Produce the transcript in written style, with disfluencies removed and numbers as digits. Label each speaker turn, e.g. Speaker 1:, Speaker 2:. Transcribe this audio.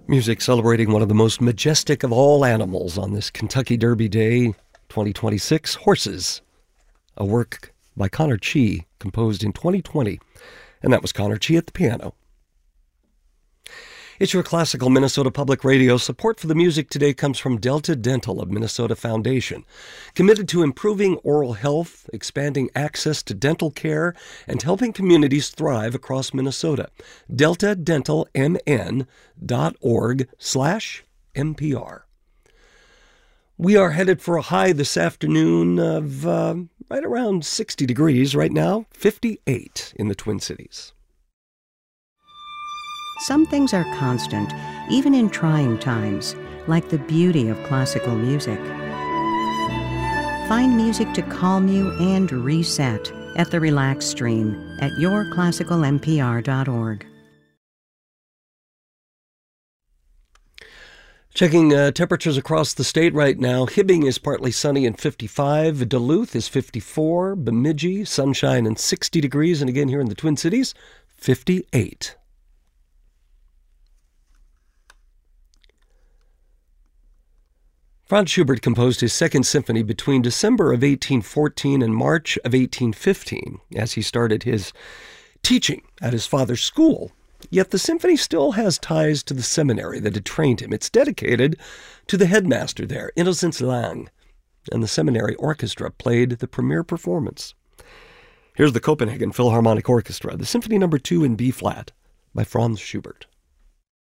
Speaker 1: Music celebrating one of the most majestic of all animals on this Kentucky Derby Day 2026, horses. A work by Connor Chee, composed in 2020. And that was Connor Chee at the piano. It's your classical Minnesota Public Radio. Support for the music today comes from Delta Dental of Minnesota Foundation, committed to improving oral health, expanding access to dental care, and helping communities thrive across Minnesota. DeltaDentalMN.org/NPR. We are headed for a high this afternoon of right around 60 degrees right now, 58 in the Twin Cities.
Speaker 2: Some things are constant, even in trying times, like the beauty of classical music. Find music to calm you and reset at the Relax Stream at yourclassicalnpr.org.
Speaker 1: Checking temperatures across the state right now. Hibbing is partly sunny and 55. Duluth is 54. Bemidji, sunshine and 60 degrees. And again here in the Twin Cities, 58. Franz Schubert composed his Second Symphony between December of 1814 and March of 1815 as he started his teaching at his father's school. Yet the symphony still has ties to the seminary that had trained him. It's dedicated to the headmaster there, Innocens Lang, and the seminary orchestra played the premiere performance. Here's the Copenhagen Philharmonic Orchestra, the Symphony No. 2 in B-flat by Franz Schubert.